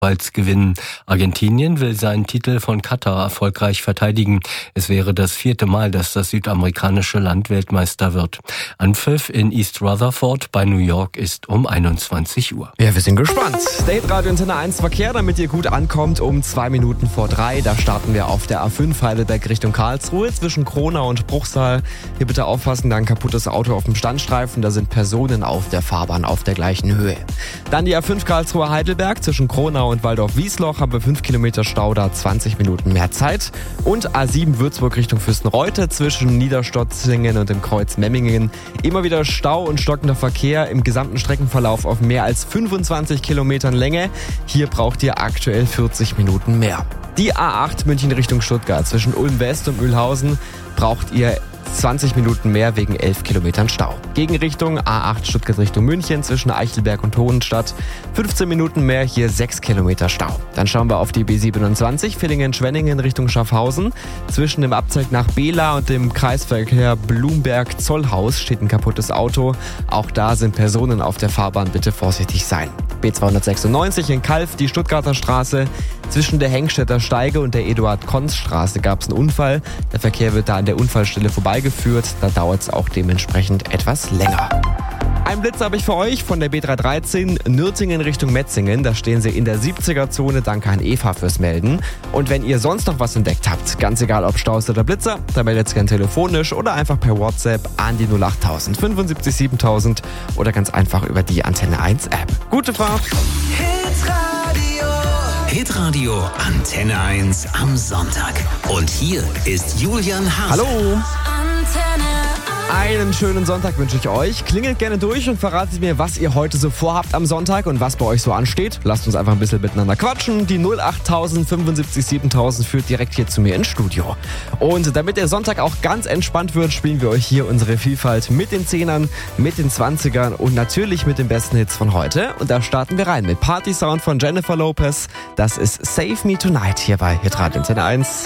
gewinnen. Argentinien will seinen Titel von Katar erfolgreich verteidigen. Es wäre das 4. Mal, dass das südamerikanische Land Weltmeister wird. Anpfiff in East Rutherford bei New York ist um 21 Uhr. Ja, wir sind gespannt. Der Radio Antenne 1 Verkehr, damit ihr gut ankommt, um 2 Minuten vor 3. Da starten wir auf der A5 Heidelberg Richtung Karlsruhe zwischen Kronau und Bruchsal. Hier bitte aufpassen, da ein kaputtes Auto auf dem Standstreifen. Da sind Personen auf der Fahrbahn auf der gleichen Höhe. Dann die A5 Karlsruhe Heidelberg zwischen Kronau und Waldorf-Wiesloch haben wir 5 Kilometer Stau, da 20 Minuten mehr Zeit. Und A7 Würzburg Richtung Fürstenreute zwischen Niederstotzingen und dem Kreuz Memmingen. Immer wieder Stau und stockender Verkehr im gesamten Streckenverlauf auf mehr als 25 Kilometern Länge. Hier braucht ihr aktuell 40 Minuten mehr. Die A8 München Richtung Stuttgart zwischen Ulm West und Mühlhausen braucht ihr 20 Minuten mehr wegen 11 Kilometern Stau. Gegenrichtung A8 Stuttgart Richtung München zwischen Eichelberg und Hohenstadt. 15 Minuten mehr, hier 6 Kilometer Stau. Dann schauen wir auf die B27 Villingen-Schwenningen Richtung Schaffhausen. Zwischen dem Abzweig nach Bela und dem Kreisverkehr Blumberg-Zollhaus steht ein kaputtes Auto. Auch da sind Personen auf der Fahrbahn, bitte vorsichtig sein. B296 in Calw, die Stuttgarter Straße. Zwischen der Hengstädter Steige und der Eduard-Konz-Straße gab es einen Unfall. Der Verkehr wird da an der Unfallstelle vorbeigeführt. Da dauert es auch dementsprechend etwas länger. Ein Blitz habe ich für euch von der B313 Nürtingen Richtung Metzingen. Da stehen sie in der 70er-Zone. Danke an Eva fürs Melden. Und wenn ihr sonst noch was entdeckt habt, ganz egal ob Staus oder Blitzer, dann meldet es gerne telefonisch oder einfach per WhatsApp an die 08000 75 7000 oder ganz einfach über die Antenne 1 App. Gute Fahrt! Hitradio Antenne 1 am Sonntag. Und hier ist Julian Hase. Hallo! Einen schönen Sonntag wünsche ich euch. Klingelt gerne durch und verratet mir, was ihr heute so vorhabt am Sonntag und was bei euch so ansteht. Lasst uns einfach ein bisschen miteinander quatschen. Die 08000 75 7000 führt direkt hier zu mir ins Studio. Und damit der Sonntag auch ganz entspannt wird, spielen wir euch hier unsere Vielfalt mit den 10ern, mit den 20ern und natürlich mit den besten Hits von heute. Und da starten wir rein mit Party Sound von Jennifer Lopez. Das ist Save Me Tonight hier bei Hitradio Antenne 1.